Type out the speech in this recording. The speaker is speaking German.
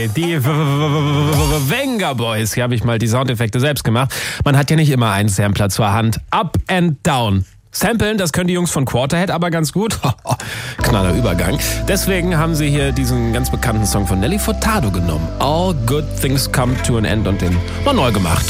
Die Venga Boys. Hier habe ich mal die Soundeffekte selbst gemacht. Man hat ja nicht immer einen Sampler zur Hand. Up and down. Samplen, das können die Jungs von Quarterhead aber ganz gut. Knaller Übergang. Deswegen haben sie hier diesen ganz bekannten Song von Nelly Furtado genommen. All Good Things Come to an End und den mal neu gemacht.